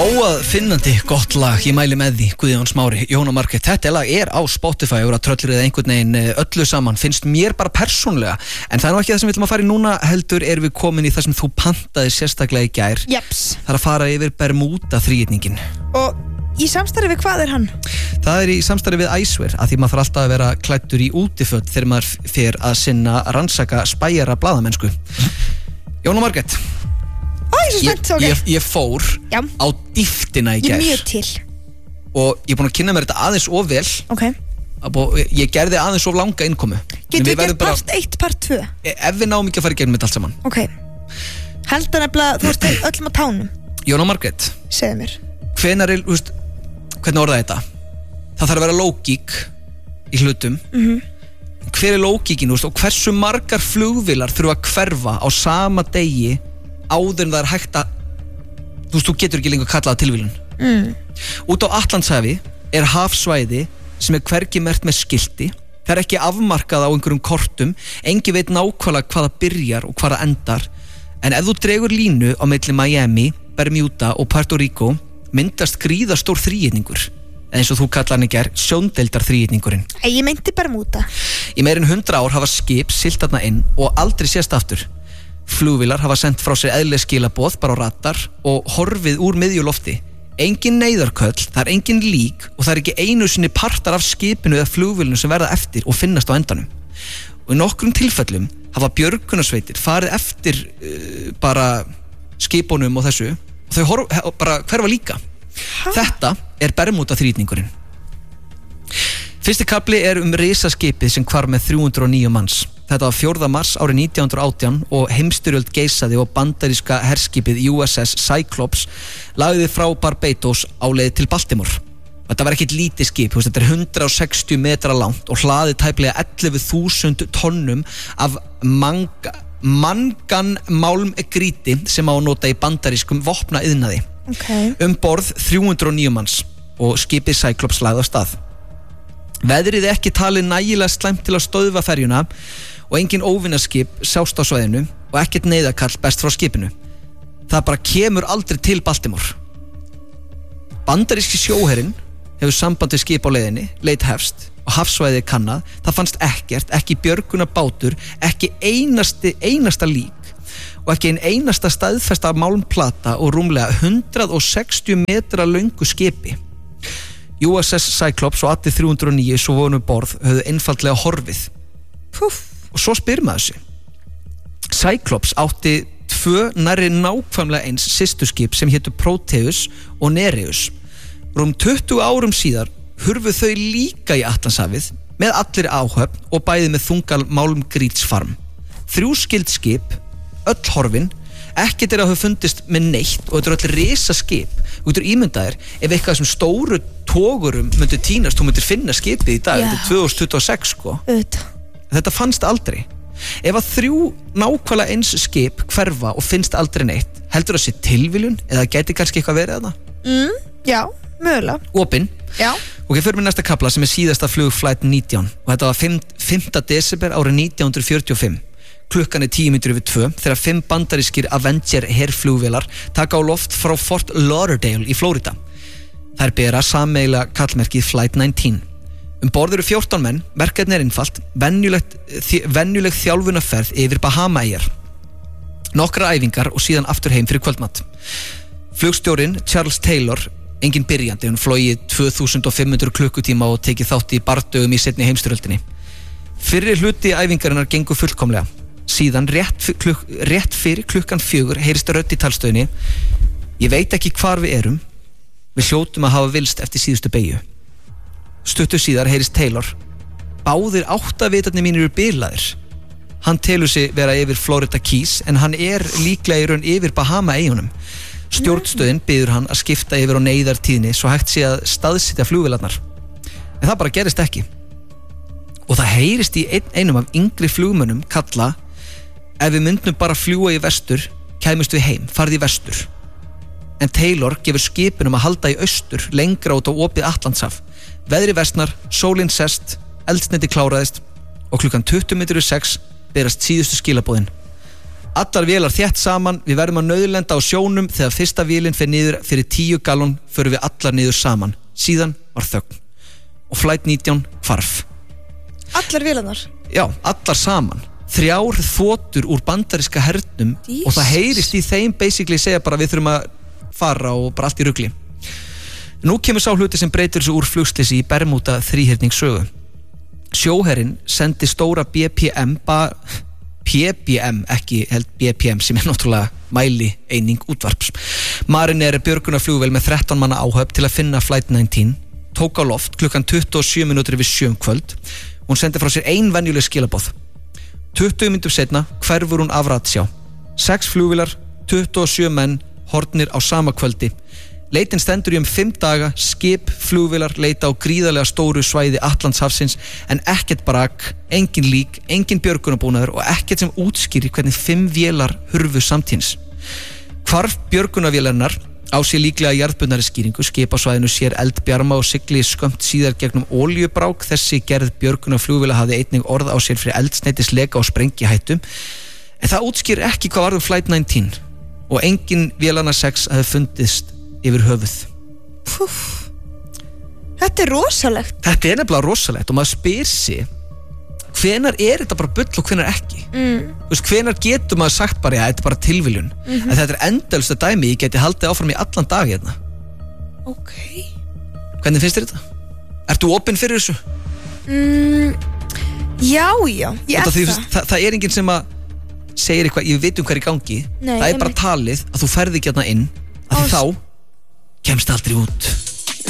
Finnandi gott lag, ég mæli með því Guðjón Smári, Jóhanna Margrét. Þetta lag á Spotify og tröllrið einhvern veginn öllu saman, finnst mér bara persónlega. En það nú ekki það sem við ætlum að fara í núna, heldur erum við komin í það sem þú pantaði sérstaklega í gær. Jeps. Það að fara yfir Bermuda þríhyrningin. Og í samstarfi við hvað hann? Það í samstarfi við Æsver, að því maður þarf alltaf að vera klæddur í útiföt þegar maður fer að sinna rannsaka spæjara blaðamennsku. Jóhanna Margrét. Ég fór Já. á dýftina í gær. Ég mjög til. Og ég búin að kynna mér þetta aðeins of vel. Ég gerði aðeins of langa innkomu. Getum við gert part 1, part 2? Ef við náum ekki að fara í gegnum þetta allt saman. Heldur nefnilega, þú veist, öllum á tánum. Jóhanna Margrét, segðu mér. Hvernig orðaði þetta? Það þarf að vera lógík í hlutum. Hver lógíkin, og hversu margar flugvélar þurfa að hverfa á sama degi áður en það hægt að þú getur ekki lengur kallað tilviljun. Út á Atlantshafi hafsvæði sem hvergi merkt með skilti. Það ekki afmarkað á einhverjum kortum. Enginn veit nákvæmlega hvað það byrjar og hvað það endar. En ef þú dregur línu á milli Miami, Bermuda og Puerto Rico myndast gríðarstór þríhyrningur, eins og þú kallar hann í gær sjóndeildar þríhyrningurinn. Ég meinti Bermuda. Í meira en 100 ár hafa skip siglt þarna inn og aldrei sést aftur. Flugvélar hafa sendt frá sér eðlileg skilaboð bara á radar og horfið úr miðjulofti. Engin neyðarköll, það engin lík og það ekki einu sinni partar af skipinu eða flugvélinu sem verða eftir og finnast á endanum. Og í nokkrum tilfellum hafa björgunarsveitir farið eftir bara skipunum og þessu og þau bara hverfa líka. Þetta Bermuda þríhyrningurinn. Fyrsti kafli risaskipið sem hvarf með 309 manns. Þetta var 4. mars árið 1918 og heimstyrjöld geisaði og bandaríska herskipið USS Cyclops lagði frá Barbados á leið til Baltimore. Þetta var ekkert lítið skip, þetta 160 metra langt og hlaðið tæplega 11.000 tonnum af manganmálmgríti sem á að nota í bandarískum vopnaiðnaði. Borð 309 manns og skipið Cyclops lagði af stað. Veðrið ekki talið nægilega slæmt til að stöðva ferjuna og engin óvinaskip sást á svæðinu og ekkert neyðarkall best frá skipinu. Það bara kemur aldrei til Baltimore. Bandaríski sjóherinn hefur samband við skip á leiðinni, leit hefst og hafsvæðið kannað. Það fannst ekkert, ekki björgunarbátur, ekki einasta lík og ekki einasta staðfesta málmplata og rúmlega 160 metra löngu skipi. USS Cyclops og allir 309 svo voru borð höfðu einfaldlega horfið. Og svo spyr maður sig. Cyclops átti 2 nærri nákvæmlega eins systurskip sem hétu Proteus og Nereus. Rúm 20 árum síðar hurfu þau líka í Atlantshafið með allir áhöfn og bæði með þungal málmgrítsfarm. 3 skild skip, öll horfin, ekkert að hafa fundist með neitt og þetta öll risaskip. Þú getur ímyndaðir ef eitthvað sem stóru togurum myndi tínast, þú myndir finna skipið í dag, þetta 2026 sko. Þetta fannst aldrei. Ef að 3 nákvæmlega eins skip hverfa og finnst aldrei neitt, heldur það sé tilviljun eða gæti kannski eitthvað verið þarna? Já, mögulega. Opinn. Já. Og ég fyrir með næsta kafla sem síðasta flug Flight 19 og þetta var 5. desember árið 1945. Klukkan 2:10 þegar 5 bandarískir Avenger herflugvélar taka á loft frá Fort Lauderdale í Florida. Þær bera sameiginlega kallmerkið Flight 19. Borð eru 14 menn, verkefnið einfalt, venjuleg þjálfunarferð yfir Bahamaeyjar. Nokkrar æfingar og síðan aftur heim fyrir kvöldmatt. Flugstjórinn Charles Taylor, engin byrjandi, hann flogið 2500 klukkutíma og tekið þátt í bardögum í seinni heimsstyrjöldinni. Fyrri hluti æfingarinnar gengur fullkomlega. Síðan rétt fyrir klukkan 4 heyrist rödd í talstöðinni. Ég veit ekki hvar við erum. Við hljótum að hafa vilst eftir síðustu beygju. Stuttu síðar heyrist Taylor. Báðir 8 vitarnir mínir eru bilaðir. Hann telur sig vera yfir Florida Keys en hann líklega í raun yfir Bahama-eyjunum. Stjórnstöðin biður hann að skipta yfir á neyðartíðni svo hægt sé að staðsetja flugvélarnar. En það bara gerist ekki. Og það heyrist í einum af yngri flugmönnum kalla: ef við myndum bara fljúga í vestur, kæmust við heim, farið í vestur. En Taylor gefur skipinum að halda í austur, lengra út á opið Atlantshaf. Veðri versnar, sólin sest, eldsneyti kláraðist og klukkan 20:06 berast síðustu skilaboðin. Allar vélar þétt saman, við verðum að nauðlenda á sjónum þegar fyrsta vélinn fer niður fyrir 10 gallon, förum við allar niður saman. Síðan var þögn. Og Flight 19 hvarf. Allar vélarnar? Já, allar saman. 3 þotur úr bandaríska hernum og það heyrist í þeim basically segja bara við þurfum að fara og bara allt í rugli. Nú kemur sá hluti sem breytir þessu úr flugsleysi í Bermuda þríhyrningssögu. Sjóherinn sendi stóra BPM, ekki held BPM sem náttúrulega mæli eining útvarps. Mariner björgunarflugvél með 13 manna áhöfn til að finna Flight 19, tók á loft klukkan 27 minútur yfir 7 kvöld. Hún sendi frá sér ein venjuleg skilaboð. 20 mínútum seinna hverfur hún af ratsjá. 6 flugvélar, 27 menn horfnir á sama kvöldi. Leitin stendur í 5 daga, skip, flugvélar leita á gríðarlega stóru svæði Atlantshafsins en ekkert brak, engin lík, engin björgunarbúnaður og ekkert sem útskýrir hvernig 5 vélar hurfu samtímis. Hvarf björgunarvélarinnar á sér líklega jarðbundnari skýringu, skipasvæðinu sér eldbjarma og sigli skömmt síðar gegnum olíubrák. Þessi gerð björgunarflugvéla hafði einnig orð á sér fyrir eldsneytisleka og sprengihættu. En það útskýrir ekki hvað varð Flight 19 og engin vélanna 6 hafði fundist yfir höfuð. Þetta rosalegt. Þetta nefnilega rosalegt og maður spyr sig hvenar þetta bara bull og hvenar ekki. Þú veist, hvenar getur maður sagt bara já, þetta bara tilviljun. En þetta endalaust dæmi, ég geti haldið áfram í allan dag hérna. Ok. Hvernig finnst þér þetta? Ertu opinn fyrir þessu? Já, ég það enginn sem að segir eitthvað, ég veit hvað er í gangi. Nei, það bara talið að þú ferði ekki hérna inn að þá kemst aldrei út.